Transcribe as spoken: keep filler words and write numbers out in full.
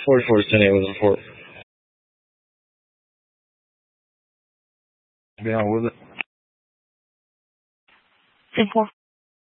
forty-four ten eight was a report. Be on with it. ten four.